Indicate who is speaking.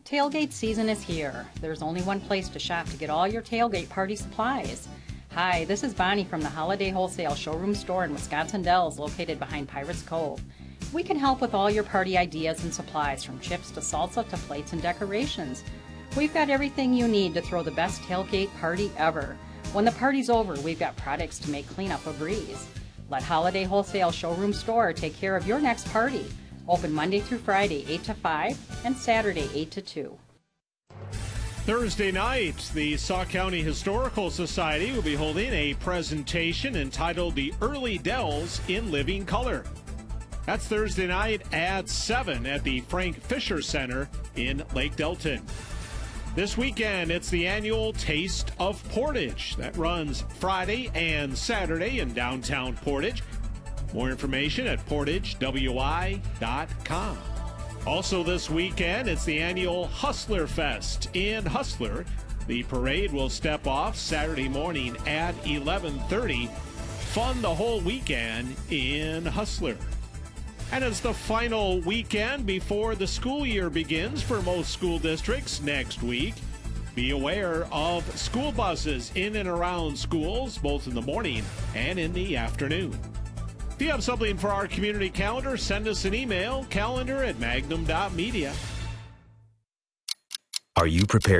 Speaker 1: Tailgate season is here. There's only one place to shop to get all your tailgate party supplies. Hi, this is Bonnie from the Holiday Wholesale Showroom Store in Wisconsin Dells, located behind Pirates Cove. We can help with all your party ideas and supplies, from chips to salsa to plates and decorations. We've got everything you need to throw the best tailgate party ever. When the party's over, we've got products to make cleanup a breeze. Let Holiday Wholesale Showroom Store take care of your next party. Open Monday through Friday, 8 to 5, and Saturday, 8 to 2.
Speaker 2: Thursday night, the Sauk County Historical Society will be holding a presentation entitled The Early Dells in Living Color. That's Thursday night at 7 at the Frank Fisher Center in Lake Delton. This weekend, it's the annual Taste of Portage that runs Friday and Saturday in downtown Portage. More information at portagewi.com. Also this weekend, it's the annual Hustler Fest in Hustler. The parade will step off Saturday morning at 11:30. Fun the whole weekend in Hustler. And it's the final weekend before the school year begins for most school districts next week. Be aware of school buses in and around schools, both in the morning and in the afternoon. If you have something for our community calendar, send us an email, calendar@magnum.media.
Speaker 3: Are you prepared